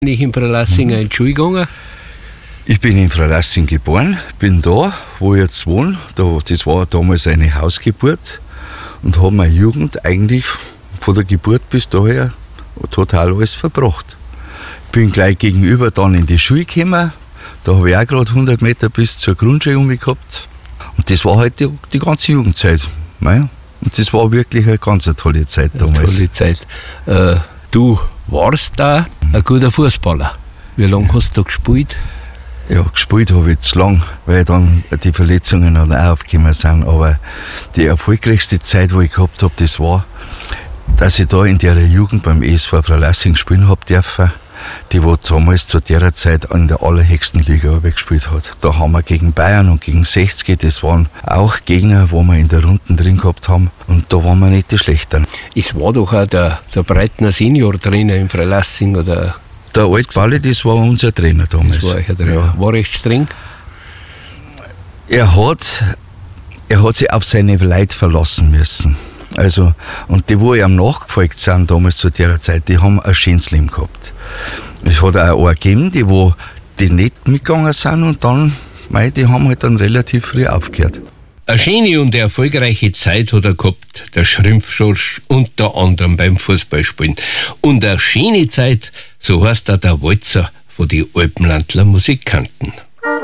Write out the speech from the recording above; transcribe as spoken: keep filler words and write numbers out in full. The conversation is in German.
Ich in Freilassing in die Schule gegangen? Ich bin in Freilassing geboren, bin da, wo ich jetzt wohne. Da, das war damals eine Hausgeburt und habe meine Jugend eigentlich von der Geburt bis daher total alles verbracht. Bin gleich gegenüber dann in die Schule gekommen. Da habe ich auch gerade hundert Meter bis zur Grundschule um mich gehabt. Und das war halt die, die ganze Jugendzeit. Naja. Und das war wirklich eine ganz eine tolle Zeit damals. Eine tolle Zeit. Äh, du warst da ein guter Fußballer. Wie lange hast du gespielt? Ja, gespielt habe ich zu lang, weil dann die Verletzungen dann auch aufgekommen sind. Aber die erfolgreichste Zeit, die ich gehabt habe, das war, dass ich da in der Jugend beim E S V Freilassing spielen habe dürfen, die wo damals zu der Zeit in der allerhöchsten Liga gespielt hat. Da haben wir gegen Bayern und gegen sechzig, das waren auch Gegner, wo wir in der Runden drin gehabt haben, und da waren wir nicht die Schlechteren. Es war doch auch der, der Breitner Senior-Trainer im Freilassing, oder? Der alte Balli, das war unser Trainer damals. Das war euer Trainer. Ja. War recht streng? Er hat, er hat sich auf seine Leute verlassen müssen. Also, und die, wo ihm nachgefolgt sind damals zu der Zeit, die haben ein schönes Leben gehabt. Es hat auch eine gegeben, die, wo, die nicht mitgegangen sind, und dann, mei, die haben halt dann relativ früh aufgehört. Eine schöne und erfolgreiche Zeit hat er gehabt, der Schrimpfschorsch, unter anderem beim Fußballspielen. Und eine schöne Zeit, so heißt auch der Walzer von den Alpenlandler Musikanten.